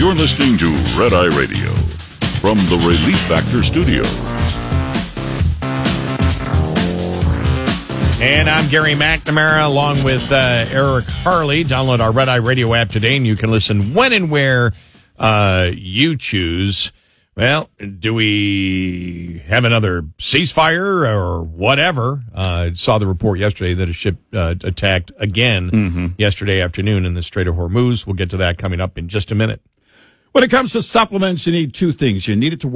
You're listening to Red Eye Radio from the Relief Factor Studio. And I'm Gary McNamara along with Eric Harley. Download our Red Eye Radio app today, and you can listen when and where you choose. Well, do we have another ceasefire or whatever? Saw the report yesterday that a ship attacked again yesterday afternoon in the Strait of Hormuz. We'll get to that coming up in just a minute. When it comes to supplements, you need two things. You need it to